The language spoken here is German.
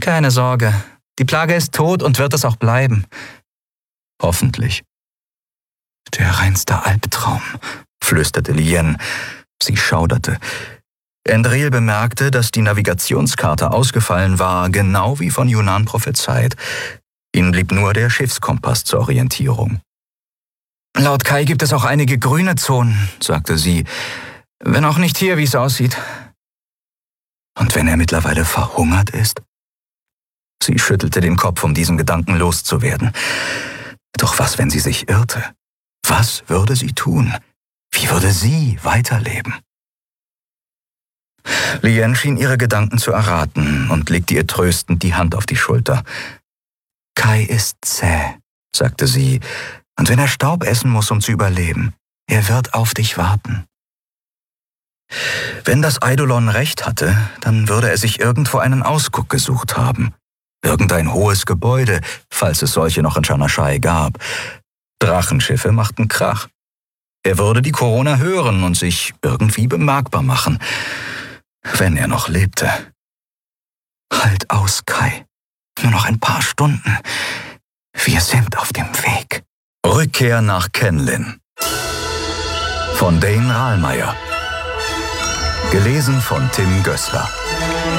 Keine Sorge, die Plage ist tot und wird es auch bleiben. Hoffentlich. Der reinste Albtraum, flüsterte Lien. Sie schauderte. Endril bemerkte, dass die Navigationskarte ausgefallen war, genau wie von Yunan prophezeit. Ihnen blieb nur der Schiffskompass zur Orientierung. Laut Kai gibt es auch einige grüne Zonen, sagte sie, wenn auch nicht hier, wie es aussieht. Und wenn er mittlerweile verhungert ist? Sie schüttelte den Kopf, um diesen Gedanken loszuwerden. Doch was, wenn sie sich irrte? Was würde sie tun? Wie würde sie weiterleben? Lien schien ihre Gedanken zu erraten und legte ihr tröstend die Hand auf die Schulter. Kai ist zäh, sagte sie, und wenn er Staub essen muss, um zu überleben, er wird auf dich warten. Wenn das Eidolon recht hatte, dann würde er sich irgendwo einen Ausguck gesucht haben. Irgendein hohes Gebäude, falls es solche noch in Chanashai gab. Drachenschiffe machten Krach. Er würde die Corona hören und sich irgendwie bemerkbar machen, wenn er noch lebte. Halt aus, Kai. Nur noch ein paar Stunden. Wir sind auf dem Weg. Rückkehr nach Kenlin. Von Dane Rahlmeier. Gelesen von Tim Gößler.